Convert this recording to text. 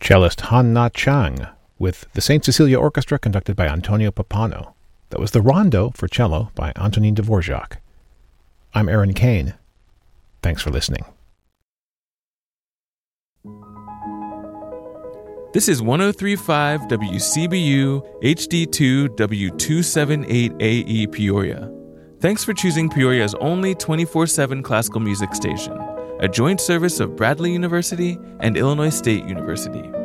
cellist Han Na Chang with the St. Cecilia Orchestra conducted by Antonio Pappano. That was the Rondo for cello by Antonin Dvorak. I'm Aaron Kane. Thanks for listening. This is 103.5 WCBU HD2 W278AE Peoria. Thanks for choosing Peoria's only 24/7 classical music station, a joint service of Bradley University and Illinois State University.